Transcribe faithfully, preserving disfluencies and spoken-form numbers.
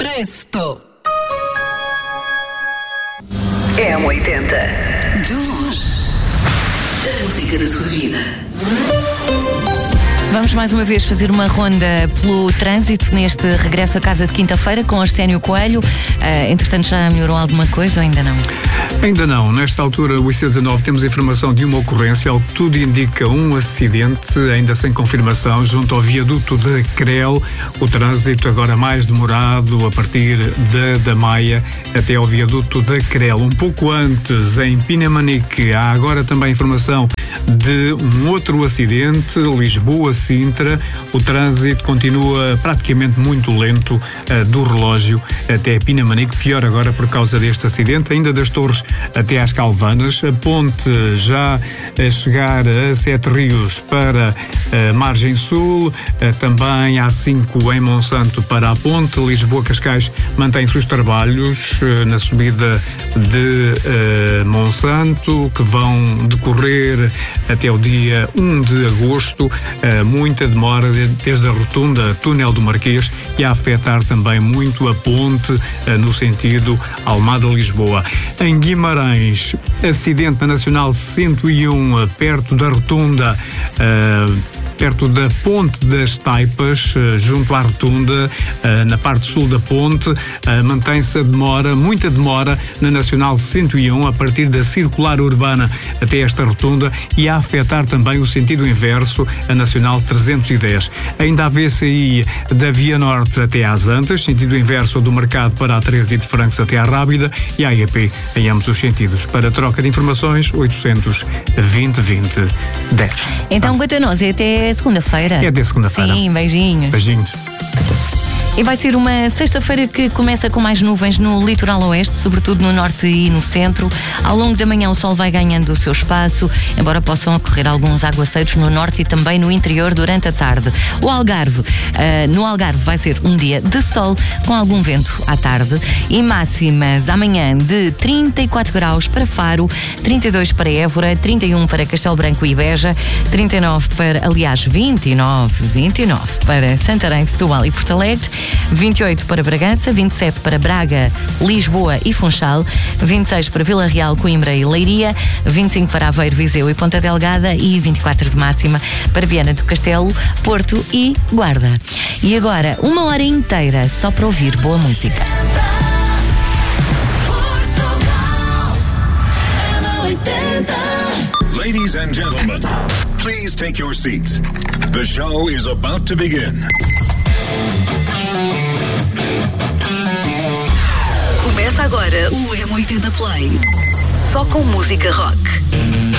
Presto. M oitenta. De longe. A música da sua vida. Vamos mais uma vez fazer uma ronda pelo trânsito neste regresso a casa de quinta-feira com Arsénio Coelho. Uh, entretanto, já melhorou alguma coisa ou ainda não? Ainda não. Nesta altura, o I C dezanove, temos informação de uma ocorrência, ao que tudo indica um acidente, ainda sem confirmação, junto ao viaduto da Crel. O trânsito agora mais demorado a partir da da Maia até ao viaduto da Crel. Um pouco antes, em Pinamanique, há agora também informação de um outro acidente, Lisboa-Sintra. O trânsito continua praticamente muito lento uh, do relógio até Pinamanique, pior agora por causa deste acidente, ainda das Torres até às Calvanas. A ponte já a chegar a Sete Rios para a margem sul, uh, também a cinco em Monsanto para a ponte. Lisboa-Cascais mantém-se os trabalhos uh, na subida de uh, Monsanto, que vão decorrer até o dia um de agosto, muita demora desde a rotunda Túnel do Marquês e a afetar também muito a ponte no sentido Almada-Lisboa. Em Guimarães, acidente na Nacional cento e um, perto da rotunda, perto da Ponte das Taipas, junto à rotunda, na parte sul da ponte. Mantém-se a demora, muita demora, na Nacional cento e um, a partir da circular urbana até esta rotunda, e a afetar também o sentido inverso, a Nacional trezentos e dez. Ainda a V C I da Via Norte até às Antas, sentido inverso do Mercado para a treze de Francos até à Rábida, e a E P em ambos os sentidos. Para troca de informações, oitocentos, vinte, vinte, dez. Então, quanto a nós, é até segunda-feira. É até segunda-feira. Sim, beijinhos. Beijinhos. E vai ser uma sexta-feira que começa com mais nuvens no litoral oeste, sobretudo no norte e no centro. Ao longo da manhã o sol vai ganhando o seu espaço, embora possam ocorrer alguns aguaceiros no norte e também no interior durante a tarde. O Algarve, uh, no Algarve vai ser um dia de sol com algum vento à tarde e máximas amanhã de trinta e quatro graus para Faro, trinta e dois para Évora, trinta e um para Castelo Branco e Beja, trinta e nove para, aliás, vinte e nove, vinte e nove para Santarém, Setúbal e Porto Alegre, vinte e oito para Bragança, vinte e sete para Braga, Lisboa e Funchal, vinte e seis para Vila Real, Coimbra e Leiria, vinte e cinco para Aveiro, Viseu e Ponta Delgada e vinte e quatro de máxima para Viana do Castelo, Porto e Guarda. E agora, uma hora inteira só para ouvir boa música. Ladies and gentlemen, please take your seats. The show is about to begin. Começa agora o M oitenta Play. Só com música rock.